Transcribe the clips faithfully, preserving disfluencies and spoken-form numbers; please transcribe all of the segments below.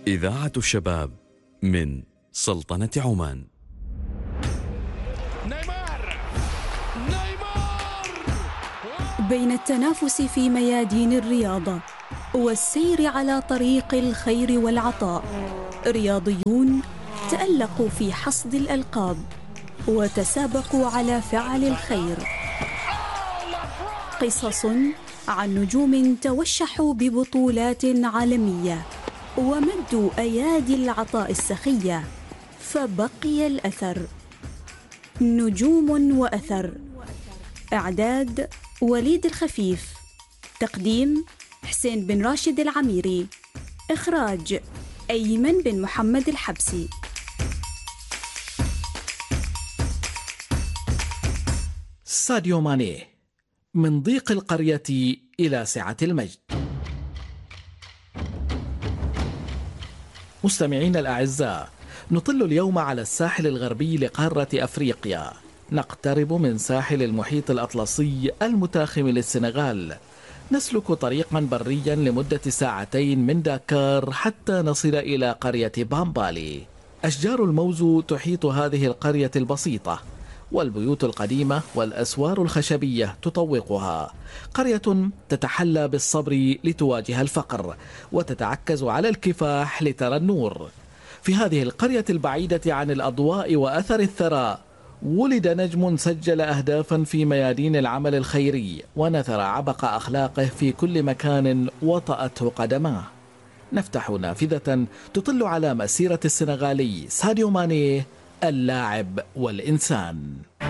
إذاعة الشباب من سلطنة عمان. نيمار نيمار بين التنافس في ميادين الرياضة والسير على طريق الخير والعطاء، رياضيون تألقوا في حصد الألقاب وتسابقوا على فعل الخير. قصص عن نجوم توشحوا ببطولات عالمية ومدوا أيادي العطاء السخية فبقي الأثر. نجوم وأثر، إعداد وليد الخفيف، تقديم حسين بن راشد العميري، إخراج أيمن بن محمد الحبسي. ساديو ماني، من ضيق القرية إلى سعة المجد. مستمعين الأعزاء، نطل اليوم على الساحل الغربي لقارة أفريقيا، نقترب من ساحل المحيط الأطلسي المتاخم للسنغال، نسلك طريقا بريا لمدة ساعتين من داكار حتى نصل إلى قرية بامبالي. أشجار الموز تحيط هذه القرية البسيطة، والبيوت القديمة والأسوار الخشبية تطوقها. قرية تتحلى بالصبر لتواجه الفقر، وتتعكز على الكفاح لترى النور. في هذه القرية البعيدة عن الأضواء وأثر الثراء، ولد نجم سجل أهدافا في ميادين العمل الخيري، ونثر عبق أخلاقه في كل مكان وطأته قدماه. نفتح نافذة تطل على مسيرة السنغالي ساديو ماني، اللاعب والإنسان.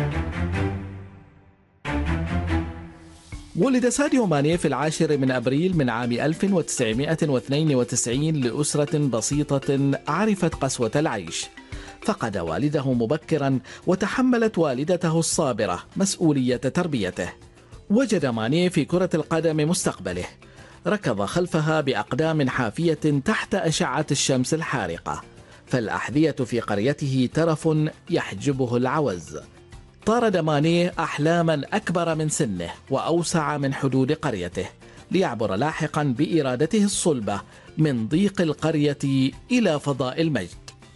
ولد ساديو ماني في العاشر من أبريل من عام ألف وتسعمائة واثنين وتسعين لأسرة بسيطة عرفت قسوة العيش. فقد والده مبكرا، وتحملت والدته الصابرة مسؤولية تربيته. وجد ماني في كرة القدم مستقبله، ركض خلفها بأقدام حافية تحت أشعة الشمس الحارقة، فالأحذية في قريته ترف يحجبه العوز. طارد ماني أحلاما أكبر من سنه وأوسع من حدود قريته، ليعبر لاحقا بإرادته الصلبة من ضيق القرية إلى فضاء المجد.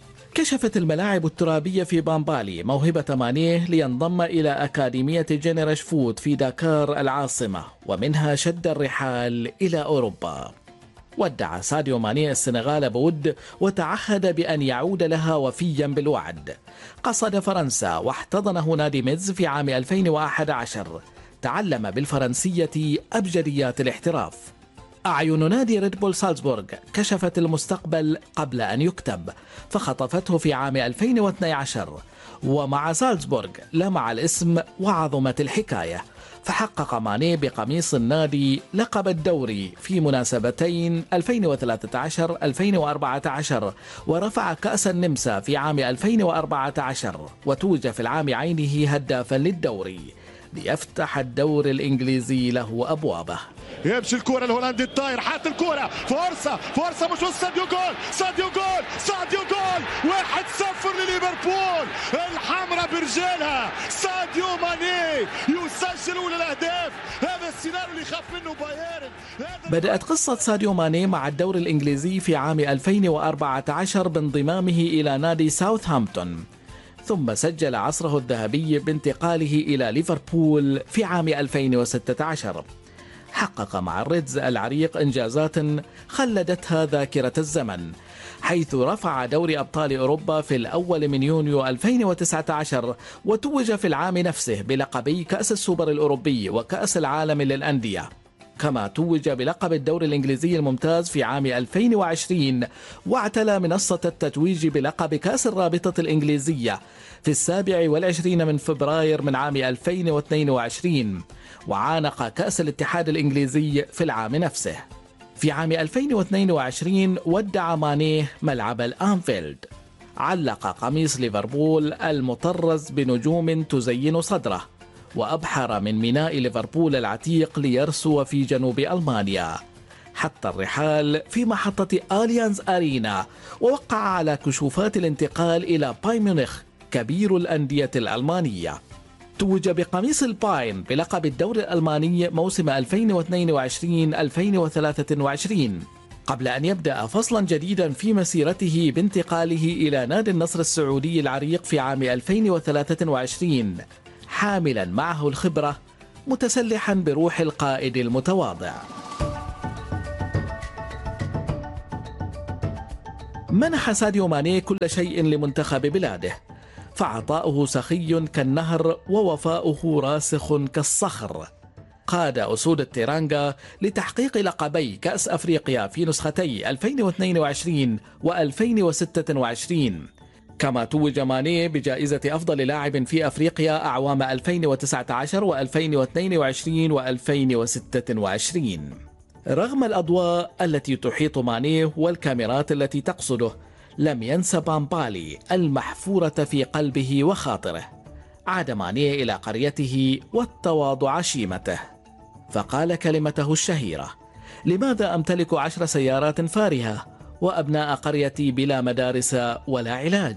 كشفت الملاعب الترابية في بامبالي موهبة ماني لينضم إلى أكاديمية جنرال فوت في داكار العاصمة، ومنها شد الرحال إلى أوروبا. ودع ساديو ماني السنغال بود، وتعهد بأن يعود لها وفيا بالوعد. قصد فرنسا، واحتضنه نادي ميدز في عام ألفين وأحد عشر. تعلم بالفرنسية أبجديات الاحتراف. أعين نادي ريد بول سالزبورغ كشفت المستقبل قبل أن يكتب، فخطفته في عام ألفين واثني عشر، ومع سالزبورغ لمع الاسم وعظمت الحكاية، فحقق ماني بقميص النادي لقب الدوري في مناسبتين ألفين وثلاثة عشر ألفين وأربعة عشر، ورفع كأس النمسا في عام ألفين وأربعة عشر، وتوج في العام عينه هدافا للدوري، ليفتح الدوري الإنجليزي له أبوابه. يمشي الكرة الهولندي الطاير، حاط الكرة، فرصة فرصة مش ساديو جول ساديو جول ساديو جول واحد صفر لليفربول. الحمراء برجالها، ساديو ماني يسجل أولى الأهداف. هذا السيناريو اللي خاف منه بايرن. بدأت قصة ساديو ماني مع الدوري الإنجليزي في عام ألفين وأربعة عشر بانضمامه إلى نادي ساوثهامبتون، ثم سجل عصره الذهبي بانتقاله إلى ليفربول في عام ألفين وستة عشر. حقق مع الريدز العريق إنجازات خلدتها ذاكرة الزمن، حيث رفع دوري أبطال أوروبا في الأول من يونيو ألفين وتسعة عشر، وتوج في العام نفسه بلقبي كأس السوبر الأوروبي وكأس العالم للأندية. كما توج بلقب الدوري الإنجليزي الممتاز في عام ألفين وعشرين، واعتلى منصة التتويج بلقب كأس الرابطة الإنجليزية في السابع والعشرين من فبراير من عام ألفين واثنين وعشرين، وعانق كأس الاتحاد الإنجليزي في العام نفسه. في عام ألفين واثنين وعشرين ودع ماني ملعب الأنفيلد، علق قميص ليفربول المطرز بنجوم تزين صدره، وأبحر من ميناء ليفربول العتيق ليرسو في جنوب ألمانيا، حتى الرحال في محطة آليانز أرينا، ووقع على كشوفات الانتقال إلى بايرن ميونخ كبير الأندية الألمانية. توج بقميص الباين بلقب الدوري الألماني موسم ألفين واثنين وعشرين ألفين وثلاثة وعشرين، قبل أن يبدأ فصلا جديدا في مسيرته بانتقاله إلى نادي النصر السعودي العريق في عام ألفين وثلاثة وعشرين، حاملا معه الخبرة متسلحا بروح القائد المتواضع. منح ساديو ماني كل شيء لمنتخب بلاده، فعطاؤه سخي كالنهر ووفاؤه راسخ كالصخر. قاد أسود التيرانغا لتحقيق لقبي كأس أفريقيا في نسختي ألفين واثنين وعشرين وألفين وستة وعشرين، كما توج ماني بجائزة أفضل لاعب في أفريقيا أعوام ألفين وتسعة عشر وألفين واثنين وعشرين وألفين وستة وعشرين. رغم الأضواء التي تحيط ماني والكاميرات التي تقصده، لم ينس بامبالي المحفورة في قلبه وخاطره. عاد ماني إلى قريته والتواضع شيمته، فقال كلمته الشهيرة: لماذا أمتلك عشر سيارات فارهة وأبناء قريتي بلا مدارس ولا علاج؟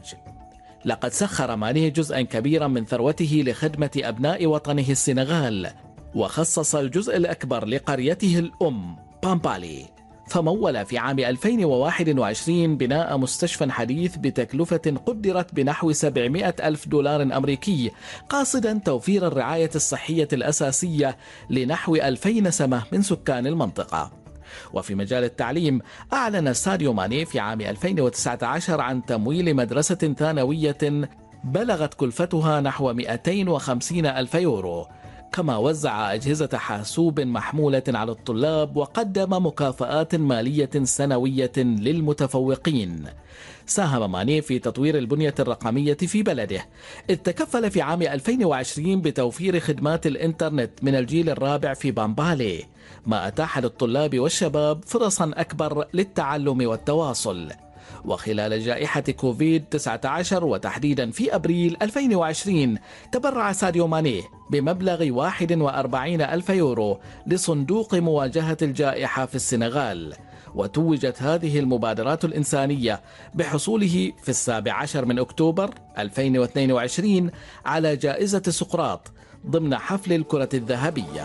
لقد سخر ماني جزءا كبيرا من ثروته لخدمة أبناء وطنه السنغال، وخصص الجزء الأكبر لقريته الأم بامبالي، فمول في عام ألفين وواحد وعشرين بناء مستشفى حديث بتكلفة قدرت بنحو سبعمائة ألف دولار أمريكي، قاصدا توفير الرعاية الصحية الأساسية لنحو ألفين نسمة من سكان المنطقة. وفي مجال التعليم، أعلن ساديو ماني في عام ألفين وتسعة عشر عن تمويل مدرسة ثانوية بلغت كلفتها نحو مئتين وخمسين ألف يورو، كما وزع أجهزة حاسوب محمولة على الطلاب وقدم مكافآت مالية سنوية للمتفوقين. ساهم ماني في تطوير البنية الرقمية في بلده، إذ تكفل في عام ألفين وعشرين بتوفير خدمات الإنترنت من الجيل الرابع في بامبالي، ما أتاح للطلاب والشباب فرصا أكبر للتعلم والتواصل. وخلال جائحة كوفيد تسعة عشر وتحديدا في أبريل ألفين وعشرين، تبرع ساديو ماني بمبلغ واحد وأربعين ألف يورو لصندوق مواجهة الجائحة في السنغال. وتوجت هذه المبادرات الإنسانية بحصوله في السابع عشر من أكتوبر ألفين واثنين وعشرين على جائزة سقراط ضمن حفل الكرة الذهبية.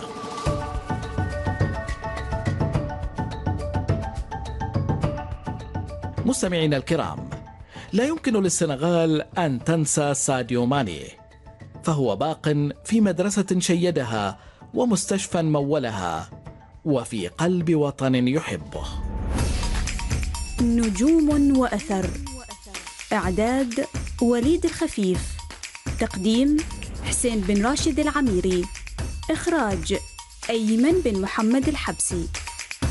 مستمعينا الكرام، لا يمكن للسنغال أن تنسى ساديو ماني، فهو باق في مدرسة شيدها ومستشفى مولها وفي قلب وطن يحبه. نجوم وأثر، إعداد وليد الخفيف، تقديم حسين بن راشد العميري، إخراج أيمن بن محمد الحبسي.